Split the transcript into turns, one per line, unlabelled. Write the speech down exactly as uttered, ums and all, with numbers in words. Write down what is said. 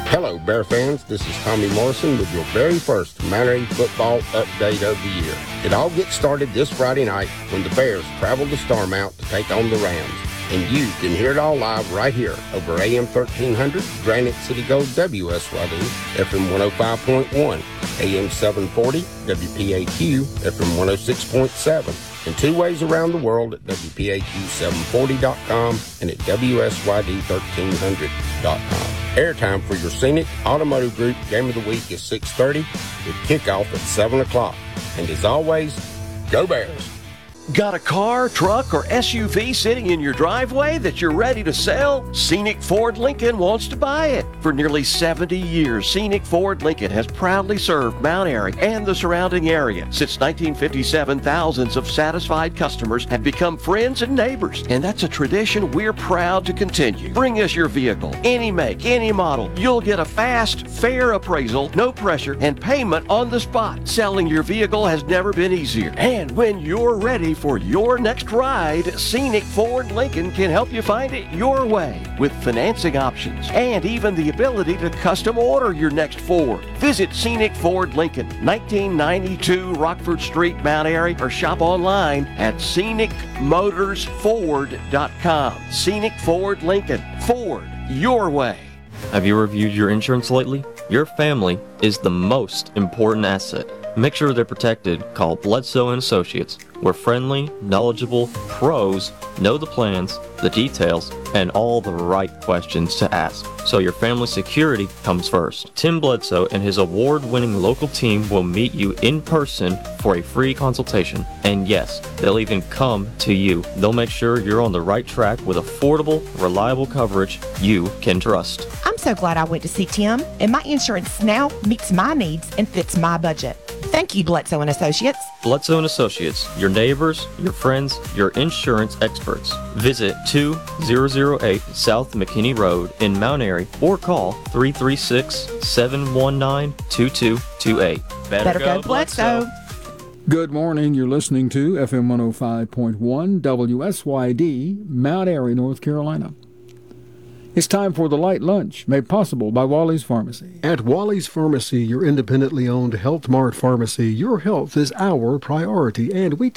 Hello, Bear fans. This is Tommy Morrison with your very first Mount Airy football update of the year. It all gets started this Friday night when the Bears travel to Starmount to take on the Rams. And you can hear it all live right here over A M thirteen hundred, Granite City Gold W S Y D, F M one oh five point one, A M seven forty, W P A Q, F M one oh six point seven, and two ways around the world at W P A Q seven forty dot com and at W S Y D thirteen hundred dot com. Airtime for your Scenic Automotive Group Game of the Week is six thirty with kickoff at seven o'clock. And as always, go Bears!
Got a car, truck, or S U V sitting in your driveway that you're ready to sell? Scenic Ford Lincoln wants to buy it. For nearly seventy years, Scenic Ford Lincoln has proudly served Mount Airy and the surrounding area. Since nineteen fifty-seven, thousands of satisfied customers have become friends and neighbors, and that's a tradition we're proud to continue. Bring us your vehicle, any make, any model. You'll get a fast, fair appraisal, no pressure, and payment on the spot. Selling your vehicle has never been easier. And when you're ready for your next ride, Scenic Ford Lincoln can help you find it your way with financing options and even the ability to custom order your next Ford. Visit Scenic Ford Lincoln, nineteen ninety-two Rockford Street, Mount Airy, or shop online at scenic motors ford dot com. Scenic Ford Lincoln, Ford your way.
Have you reviewed your insurance lately? Your family is the most important asset. Make sure they're protected. Call Bledsoe and Associates. We're friendly, knowledgeable pros, know the plans, the details, and all the right questions to ask. So your family security comes first. Tim Bledsoe and his award-winning local team will meet you in person for a free consultation. And yes, they'll even come to you. They'll make sure you're on the right track with affordable, reliable coverage you can trust.
I'm so glad I went to see Tim, and my insurance now meets my needs and fits my budget. Thank you, Bledsoe and Associates.
Bledsoe and Associates, your neighbors, your friends, your insurance experts. Visit two thousand eight South McKinney Road in Mount Airy or call three three six, seven one nine, two two two eight.
Better, Better go, go Bledsoe.
Bledsoe. Good morning. You're listening to F M one oh five point one W S Y D, Mount Airy, North Carolina. It's time for the Light Lunch, made possible by Wally's Pharmacy.
At Wally's Pharmacy, your independently owned Health Mart pharmacy, your health is our priority, and we